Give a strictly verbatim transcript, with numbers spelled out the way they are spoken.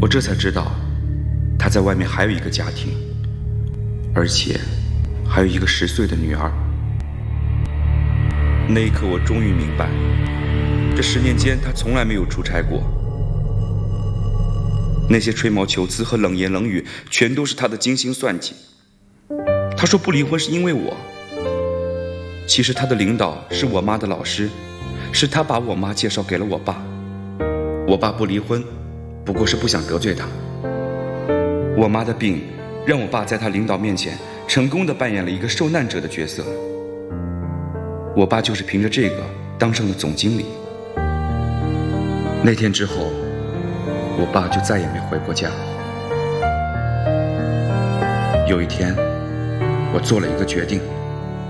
我这才知道，他在外面还有一个家庭，而且还有一个十岁的女儿。那一刻，我终于明白，这十年间他从来没有出差过。那些吹毛求疵和冷言冷语，全都是他的精心算计。他说不离婚是因为我，其实他的领导是我妈的老师，是他把我妈介绍给了我爸。我爸不离婚，不过是不想得罪他。我妈的病让我爸在他领导面前成功地扮演了一个受难者的角色。我爸就是凭着这个当上了总经理。那天之后，我爸就再也没回过家。有一天，我做了一个决定。